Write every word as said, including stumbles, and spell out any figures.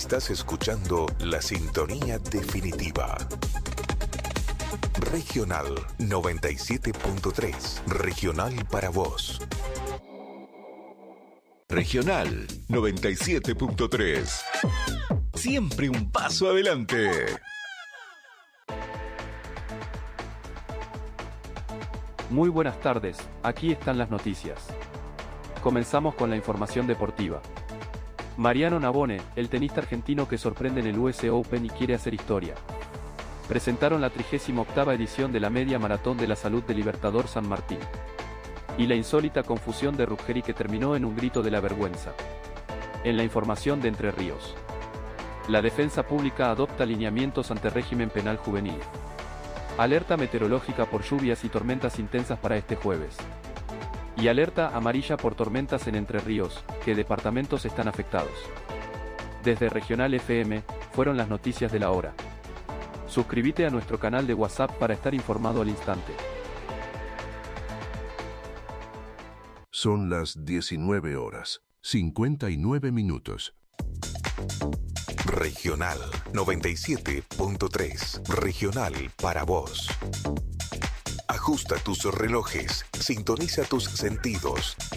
Estás escuchando la sintonía definitiva. Regional noventa y siete punto tres. Regional para vos. Regional noventa y siete punto tres. Siempre un paso adelante. Muy buenas tardes, aquí están las noticias. Comenzamos con la información deportiva. Mariano Navone, el tenista argentino que sorprende en el U S Open y quiere hacer historia. Presentaron la trigésima octava edición de la Media Maratón de la Salud de Libertador San Martín. Y la insólita confusión de Ruggeri que terminó en un grito de la vergüenza. En la información de Entre Ríos. La defensa pública adopta lineamientos ante régimen penal juvenil. Alerta meteorológica por lluvias y tormentas intensas para este jueves. Y alerta amarilla por tormentas en Entre Ríos, ¿qué departamentos están afectados? Desde Regional F M, fueron las noticias de la hora. Suscríbete a nuestro canal de WhatsApp para estar informado al instante. Son las diecinueve horas, cincuenta y nueve minutos. Regional noventa y siete punto tres. Regional para vos. Ajusta tus relojes, sintoniza tus sentidos.